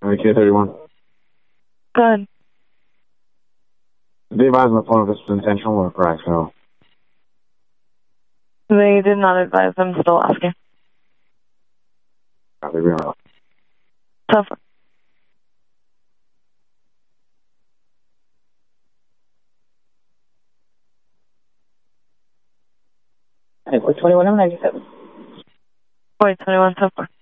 K31. Go ahead. They advised on the phone if this was intentional or for accidental. They did not advise. I'm still asking. Copy, we are. Tough. Hey, 21, I'm 97. Wait, 21, so far.